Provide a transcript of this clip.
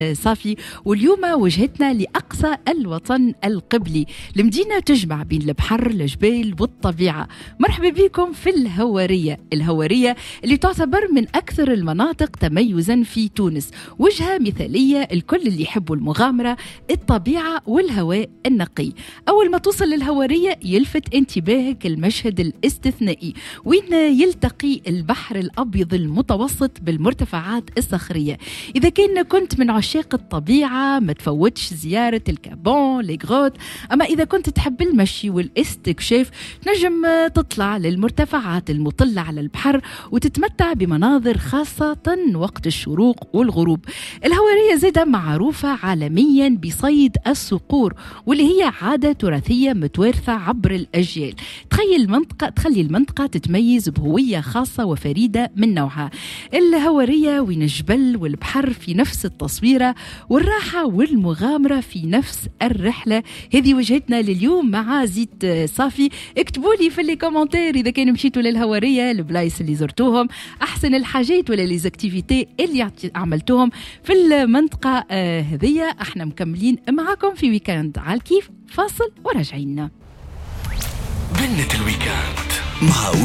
صافي، واليوم وجهتنا لأقصى الوطن القبلي، المدينة تجمع بين البحر الجبال والطبيعة. مرحبا بكم في الهوارية اللي تعتبر من أكثر المناطق تميزا في تونس، وجهة مثالية الكل اللي يحبوا المغامرة، الطبيعة والهواء النقي. أول ما توصل للهوارية يلفت انتباهك المشهد الاستثنائي وين يلتقي البحر الأبيض المتوسط بالمرتفعات الصخرية. إذا كنت من عشاق الطبيعة ما تفوتش زيارة الكابون ليغروت، أما إذا كنت تحب المشي والاستكشاف تنجم تطلع للمرتفعات المطلة على البحر وتتمتع بمناظر خاصة وقت الشروق والغروب. الهوارية زادة معروفة عالميا بصيد الصقور، واللي هي عادة تراثية متوارثة عبر الأجيال. تخلي المنطقة تتميز بهوية خاصة وفريدة من نوعها. الهوارية وين الجبل والبحر في نفس التصويرة، والراحة والمغامرة في نفس الرحلة. هذه وجهتنا لليوم مع زيت صافي. اكتبوا لي في الكومنتير إذا كانوا مشيتوا للهوارية، البلايص اللي زرتوهم، أحسن الحاجات ولا ليزاكتيفيتي اللي عملتوهم في المنطقة هذية. احنا مكملين معكم في ويكاند على الكيف، فاصل وراجعين. بنت الويكاند مع